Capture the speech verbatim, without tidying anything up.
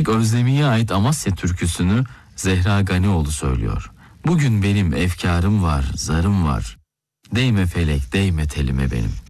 İlk Özdemi'ye ait Amasya türküsünü Zehra Ganioğlu söylüyor. Bugün benim efkarım var, zarım var. Değme felek, değme telime benim.